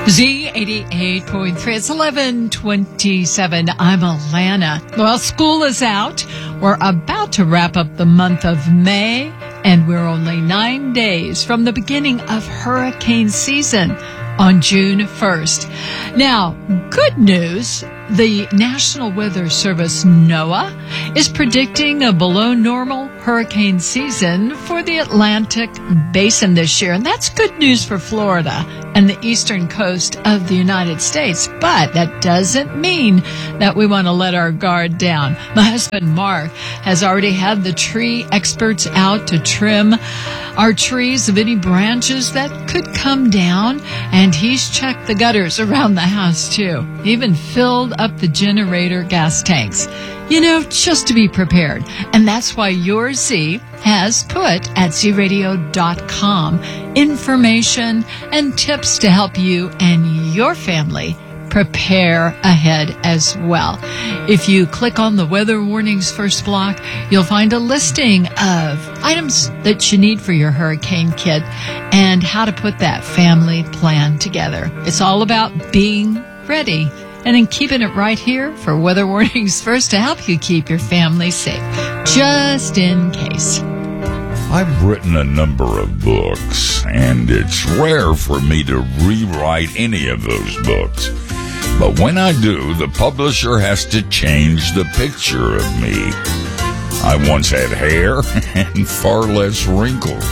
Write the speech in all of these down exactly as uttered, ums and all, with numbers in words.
Z eighty-eight point three. It's eleven twenty-seven. I'm Alana. Well, school is out. We're about to wrap up the month of May, and we're only nine days from the beginning of hurricane season on June first. Now, good news. The National Weather Service, NOAA, is predicting a below normal hurricane season for the Atlantic Basin this year. And that's good news for Florida and the eastern coast of the United States. But that doesn't mean that we want to let our guard down. My husband, Mark, has already had the tree experts out to trim our trees of any branches that could come down. And he's checked the gutters around the house, too. He even filled up the generator gas tanks, you know, just to be prepared. And that's why your Z has put at z radio dot com information and tips to help you and your family prepare ahead as well. If you click on the weather warnings first block, you'll find a listing of items that you need for your hurricane kit and how to put that family plan together. It's all about being ready and then keeping it right here for weather warnings first to help you keep your family safe, just in case. I've written a number of books, and it's rare for me to rewrite any of those books. But when I do, the publisher has to change the picture of me. I once had hair and far less wrinkles.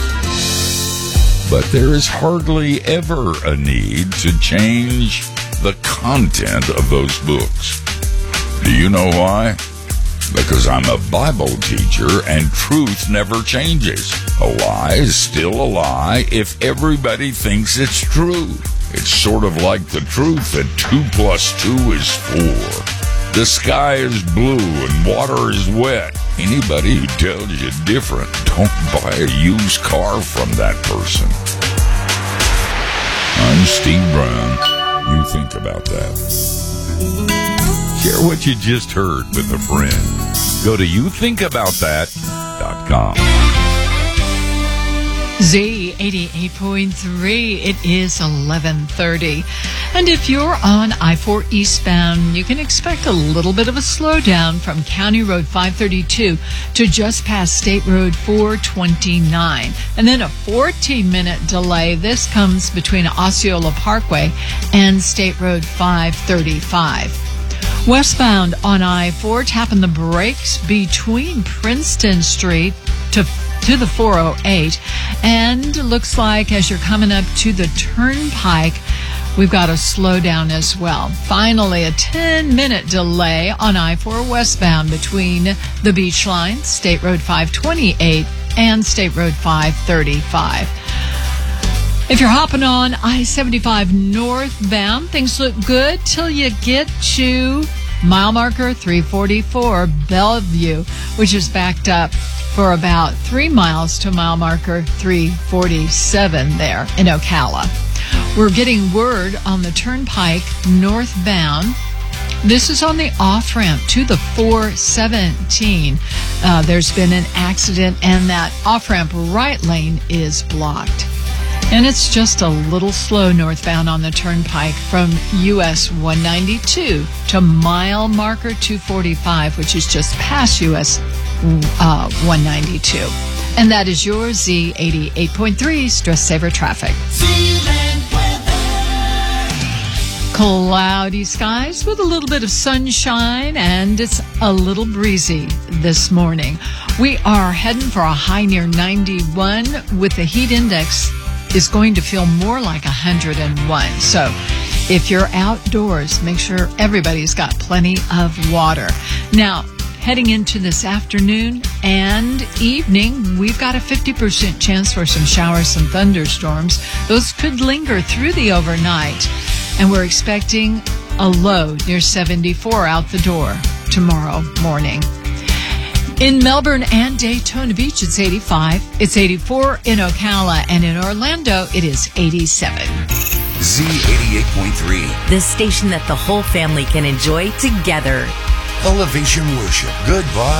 But there is hardly ever a need to change the content of those books. Do you know why? Because I'm a Bible teacher and truth never changes. A lie is still a lie if everybody thinks it's true. It's sort of like the truth that two plus two is four. The sky is blue and water is wet. Anybody who tells you different, don't buy a used car from that person. I'm Steve Brown. You think about that. Share what you just heard with a friend. Go to you think about that dot com. Z eighty-eight point three. It is eleven thirty. And if you're on I four eastbound, you can expect a little bit of a slowdown from County Road five thirty-two to just past State Road four twenty-nine. And then a fourteen-minute delay. This comes between Osceola Parkway and State Road five thirty-five. Westbound on I four, tapping the brakes between Princeton Street to to the four oh eight. And looks like as you're coming up to the Turnpike, we've got a slowdown as well. Finally, a ten-minute delay on I four westbound between the Beach Line, State Road five twenty-eight, and State Road five thirty-five. If you're hopping on I seventy-five northbound, things look good till you get to mile marker three forty-four, Bellevue, which is backed up for about three miles to mile marker three forty-seven there in Ocala. We're getting word on the Turnpike northbound. This is on the off-ramp to the four seventeen. Uh, there's been an accident, and that off-ramp right lane is blocked. And it's just a little slow northbound on the Turnpike from U S one ninety-two to mile marker two forty-five, which is just past U S uh, one ninety-two. And that is your Z eighty-eight point three Stress Saver Traffic. Cloudy skies with a little bit of sunshine, and it's a little breezy this morning. We are heading for a high near ninety-one with the heat index is going to feel more like one hundred one. So if you're outdoors, make sure everybody's got plenty of water. Now, heading into this afternoon and evening, we've got a fifty percent chance for some showers, some thunderstorms. Those could linger through the overnight. And we're expecting a low near seventy-four out the door tomorrow morning. In Melbourne and Daytona Beach, it's eighty-five. It's eighty-four in Ocala, and in Orlando, it is eighty-seven. Z eighty-eight point three. The station that the whole family can enjoy together. Elevation Worship. Good vibes.